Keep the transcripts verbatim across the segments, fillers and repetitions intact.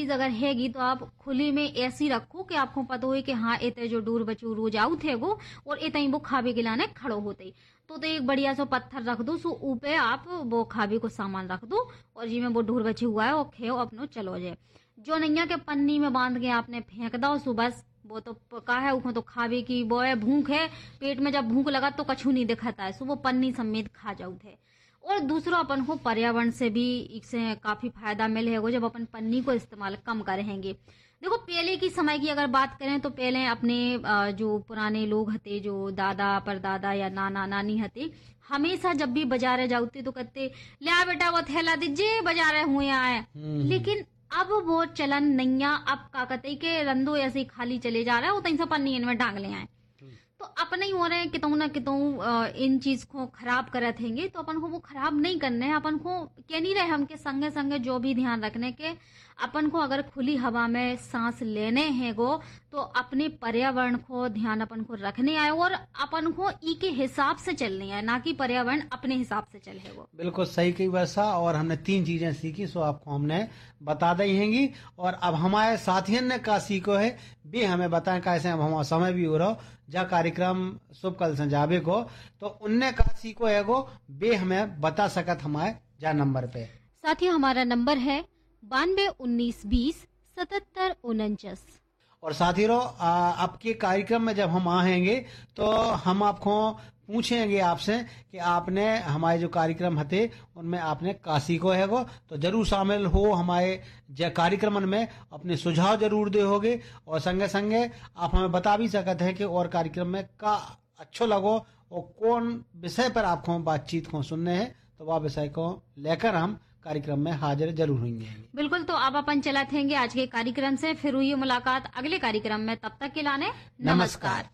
चीज अगर हैगी तो आप खुली में ऐसी रखो कि आपको पता हो कि हाँ इतने जो दूर बचू रोज आऊ थे गो और इतनी वो खावे गिलाने खड़ो होते तो तो एक बढ़िया सा पत्थर रख दो, सो ऊपे आप वो खावे को सामान रख दो और जी में वो ढूर बची हुआ है वो खेओ अपनो चलो जाए। जो नैया के पन्नी में बांध के आपने फेंक दो सो बस वो तो पका है, उसमें तो खावे की वो है, भूख है पेट में, जब भूख लगा तो कछू नहीं दिखाता है, सो वो पन्नी समेत खा जाऊ थे। और दूसरा अपन को पर्यावरण से भी इससे काफी फायदा मिलेगा जब अपन पन्नी को इस्तेमाल कम करेंगे। देखो पहले की समय की अगर बात करें तो पहले अपने जो पुराने लोग हते, जो दादा परदादा या नाना नानी हते, हमेशा जब भी बाजारे जाते तो कहते ले बेटा वो थैला दीजिए बाजारे हुए आए। लेकिन अब वो चलन नैया अब का कहते के रंदो ऐसे ही खाली चले जा रहा है, वो तहीं से पन्नी इनमें डांग ले आए तो अपने ही हो रहे हैं कितों ना कितों इन चीज को खराब करे थेंगे, तो अपन को वो खराब नहीं करने हैं। अपन को क्या नहीं रहे हम के संगे संगे जो भी ध्यान रखने के अपन को अगर खुली हवा में सांस लेने हैं गो तो अपने पर्यावरण को ध्यान अपन को रखने आए और अपन को ई के हिसाब से चलने आए, ना कि पर्यावरण अपने हिसाब से चले वो। बिल्कुल सही कही वैसा। और हमने तीन चीजें सीखी सो आपको हमने बता दी हैंगी। और अब हमारे साथियों ने का सीखो है भी हमें बताएं कैसे, अब हमारा समय भी हो रहा जा कार्यक्रम शुभ कल संजाबे को, तो उनने का सीखो है गो बे हमें बता सकत हमारे जा नंबर पे। साथियों हमारा नंबर है बानवे उन्नीस बीस सतहत्तर उनचास। और साथी रो आपके कार्यक्रम में जब हम आएंगे तो हम आपको पूछेंगे आपसे कि आपने हमारे जो कार्यक्रम हते उनमें आपने काशी को है गो, तो जरूर शामिल हो हमारे जो कार्यक्रम में, अपने सुझाव जरूर दे होगे और संगे संगे आप हमें बता भी सकते हैं कि और कार्यक्रम में का अच्छो लगो और कौन विषय पर आपको बातचीत को सुनने हैं, तो वह विषय को लेकर हम कार्यक्रम में हाजिर जरूर होंगे। बिल्कुल, तो अब अपन चला थेंगे आज के कार्यक्रम से, फिर हुई मुलाकात अगले कार्यक्रम में, तब तक के लाने नमस्कार।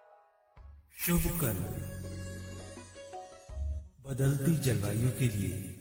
शुभ कल बदलती जलवायु के लिए